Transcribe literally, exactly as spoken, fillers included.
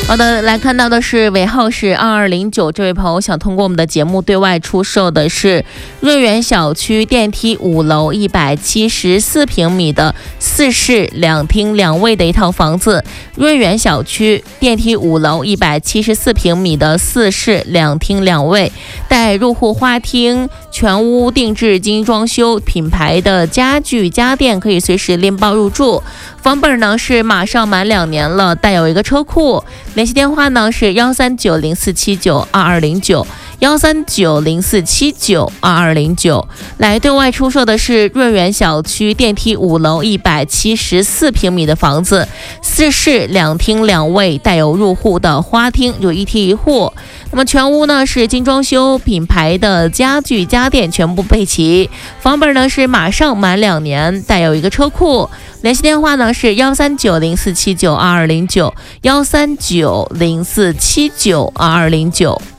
好的，来看到的是尾号是二二零九，这位朋友想通过我们的节目对外出售的是润园小区电梯五楼一百七十四平米的四室两厅两卫的一套房子。润园小区电梯五楼一百七十四平米的四室两厅两卫，带入户花厅，全屋定制精装修，品牌的家具家电可以随时拎包入住。房本呢是马上满两年了，带有一个车库。联系电话呢是幺三九零四七九二二零九，幺三九零四七九二二零九。来对外出售的是润园小区电梯五楼一百七十四平米的房子，四室两厅两卫，带有入户的花厅，有一梯一户。那么全屋呢是精装修，品牌的家具家电全部备齐。房本呢是马上满两年，带有一个车库。联系电话呢是幺三九零四七九二二零九，幺三九零四七九二二零九。